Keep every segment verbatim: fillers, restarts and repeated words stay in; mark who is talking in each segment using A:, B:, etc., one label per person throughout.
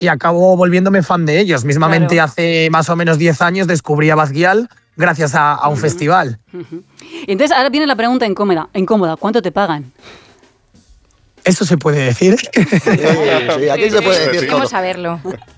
A: y acabo volviéndome fan de ellos. Mismamente claro. Hace más o menos diez años descubrí a Basguial gracias a, a un uh-huh. festival.
B: Uh-huh. Entonces ahora viene la pregunta incómoda, incómoda. ¿Cuánto te pagan?
A: ¿Eso se puede decir?
C: Sí, sí, aquí se puede decir todo.
D: Vamos a saberlo.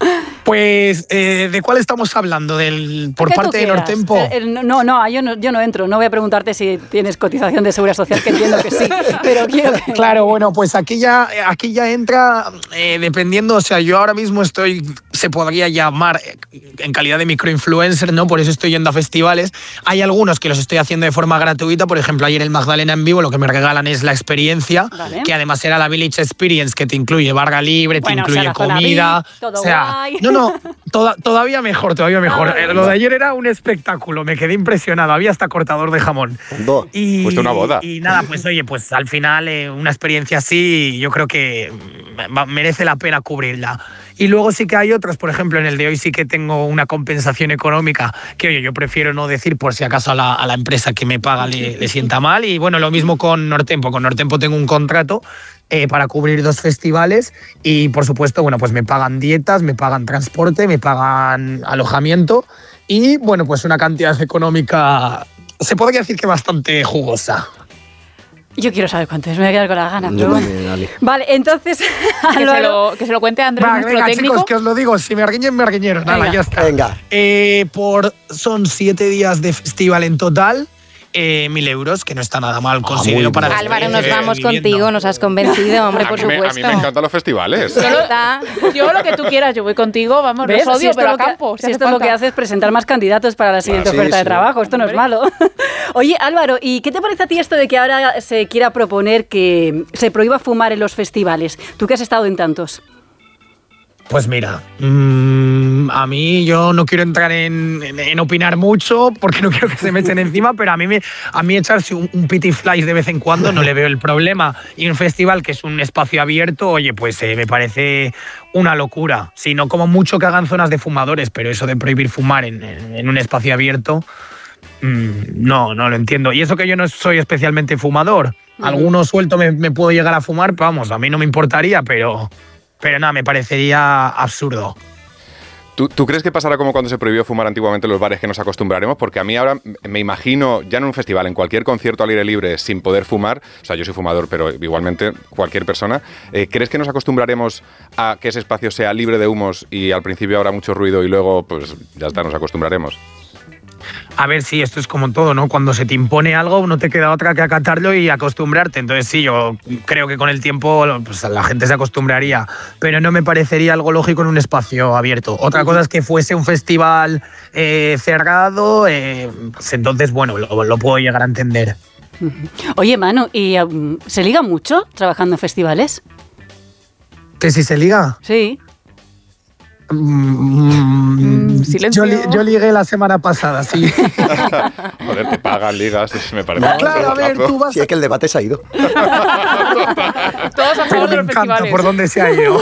A: Pues, eh, ¿de cuál estamos hablando? ¿Del, ¿Por parte de Nortempo?
B: El, el, no, no yo, no, yo no entro. No voy a preguntarte si tienes cotización de seguridad social, que entiendo que sí, pero quiero que...
A: Claro, bueno, pues aquí ya, aquí ya entra, eh, dependiendo, o sea, yo ahora mismo estoy, se podría llamar en calidad de microinfluencer, ¿no? Por eso estoy yendo a festivales. Hay algunos que los estoy haciendo de forma gratuita, por ejemplo, ayer en el Magdalena en vivo lo que me regalan es la experiencia, vale. Que además era la Village Experience, que te incluye barra libre, te bueno, incluye comida...
B: Vi, todo
A: o sea,
B: guay.
A: No, no, toda, todavía mejor, todavía mejor. Ah, lo de ayer era un espectáculo, me quedé impresionado, había hasta cortador de jamón.
E: Y, pues una boda.
A: Y nada, pues oye, pues al final eh, una experiencia así yo creo que merece la pena cubrirla. Y luego sí que hay otros, por ejemplo, en el de hoy sí que tengo una compensación económica que, oye, yo prefiero no decir por si acaso a la, a la empresa que me paga le, le sienta mal. Y bueno, lo mismo con Nortempo. Con Nortempo tengo un contrato eh, para cubrir dos festivales y, por supuesto, bueno, pues me pagan dietas, me pagan transporte, me pagan alojamiento y, bueno, pues una cantidad económica, se podría decir que bastante jugosa.
B: Yo quiero saber cuánto es, me voy a quedar con las ganas.
C: Yo
B: pero...
C: también, dale.
B: Vale, entonces...
D: que, se lo, que se lo cuente a Andrés,
A: Va,
D: nuestro
A: venga,
D: técnico.
A: Chicos, que os lo digo, si me arguiñen, me arguiñeros. Nada,
B: venga.
A: Ya está.
C: Venga.
A: Eh, por, son siete días de festival en total. Eh, mil euros, que no está nada mal considero
C: ah,
A: para...
D: Álvaro, nos
A: eh,
D: vamos
A: viviendo.
D: contigo, nos has convencido, hombre,
E: a
D: por
E: mí me,
D: supuesto.
E: A mí me encantan los festivales.
D: Solo,
F: Yo lo que tú quieras, yo voy contigo, vamos,
B: ¿Ves?
F: los odio,
B: si
F: pero a
B: lo que,
F: campo.
B: Si esto es lo que hace es presentar más candidatos para la siguiente
C: Ah, sí,
B: oferta
C: sí.
B: de trabajo, esto no es malo. Oye, Álvaro, ¿y qué te parece a ti esto de que ahora se quiera proponer que se prohíba fumar en los festivales? Tú que has estado en tantos.
A: Pues mira, mmm, a mí yo no quiero entrar en, en, en opinar mucho porque no quiero que se me echen encima, pero a mí, me, a mí echarse un, un pity flies de vez en cuando no le veo el problema. Y un festival que es un espacio abierto, oye, pues eh, me parece una locura. Si no, como mucho que hagan zonas de fumadores, pero eso de prohibir fumar en, en, en un espacio abierto, mmm, no, no lo entiendo. Y eso que yo no soy especialmente fumador. Uh-huh. Alguno suelto me, me puedo llegar a fumar, pero vamos, a mí no me importaría, pero... Pero nada, me parecería absurdo.
E: ¿Tú, ¿Tú crees que pasará como cuando se prohibió fumar antiguamente en los bares, que nos acostumbraremos? Porque a mí ahora me imagino, ya en un festival, en cualquier concierto al aire libre, sin poder fumar, o sea, yo soy fumador, pero igualmente cualquier persona, eh, ¿crees que nos acostumbraremos a que ese espacio sea libre de humos y al principio habrá mucho ruido y luego, pues ya está, nos acostumbraremos?
A: A ver, sí, esto es como todo, ¿no? Cuando se te impone algo, no te queda otra que acatarlo y acostumbrarte. Entonces sí, yo creo que con el tiempo pues, la gente se acostumbraría, pero no me parecería algo lógico en un espacio abierto. Otra cosa es que fuese un festival eh, cerrado, eh, pues entonces, bueno, lo, lo puedo llegar a entender.
B: Oye, Manu, ¿y um, se liga mucho trabajando en festivales?
A: ¿Que si se liga?
B: Sí.
A: Mm,
F: mm, silencio.
A: Yo, yo ligué la semana pasada, sí.
E: Joder, te pagan, ligas, me parece.
A: Claro, a ver, tú vas...
C: Sí, es que el debate se ha ido.
F: Todos a favor de los festivales.
A: por dónde se ha ido.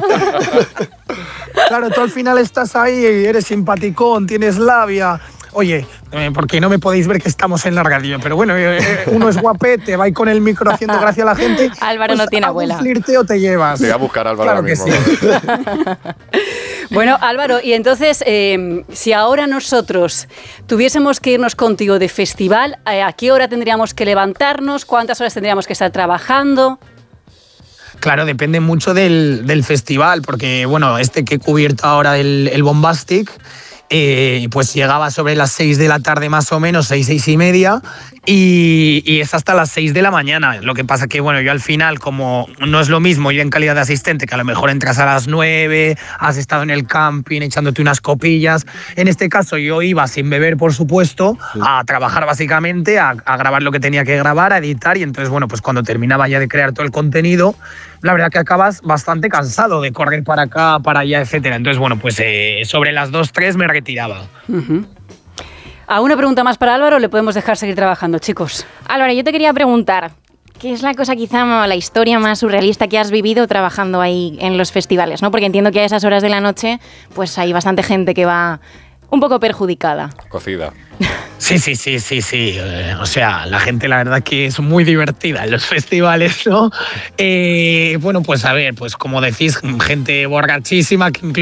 A: Claro, tú al final estás ahí, eres simpaticón, tienes labia. Oye, eh, porque no me podéis ver que estamos en la radio, pero bueno, eh, uno es guapete, va ahí con el micro haciendo gracia a la gente.
D: Álvaro
A: pues
D: no tiene abuela.
A: Un flirteo te llevas.
E: Te voy a buscar a Álvaro
A: claro
E: ahora mismo.
A: Que sí.
B: Bueno, Álvaro, y entonces, eh, si ahora nosotros tuviésemos que irnos contigo de festival, eh, ¿a qué hora tendríamos que levantarnos? ¿Cuántas horas tendríamos que estar trabajando?
A: Claro, depende mucho del, del festival, porque bueno, este que he cubierto ahora, el, el Bombastic, eh, pues llegaba sobre las seis de la tarde más o menos, seis, seis y media, y, y es hasta las seis de la mañana. Lo que pasa que, bueno, yo al final, como no es lo mismo ir en calidad de asistente, que a lo mejor entras a las nueve, has estado en el camping echándote unas copillas. En este caso yo iba sin beber, por supuesto, a trabajar básicamente, a, a grabar lo que tenía que grabar, a editar, y entonces, bueno, pues cuando terminaba ya de crear todo el contenido, la verdad que acabas bastante cansado de correr para acá, para allá, etcétera. Entonces, bueno, pues eh, sobre las dos, tres me retiraba.
B: Uh-huh. ¿A una pregunta más para Álvaro? ¿Le podemos dejar seguir trabajando, chicos?
D: Álvaro, yo te quería preguntar, ¿qué es la cosa quizá, la historia más surrealista que has vivido trabajando ahí en los festivales, ¿no? Porque entiendo que a esas horas de la noche pues hay bastante gente que va un poco perjudicada.
E: Cocida.
A: Sí, sí, sí, sí, sí. Eh, o sea, la gente la verdad que es muy divertida en los festivales, ¿no? Eh, bueno, pues a ver, pues como decís, gente borrachísima que incluso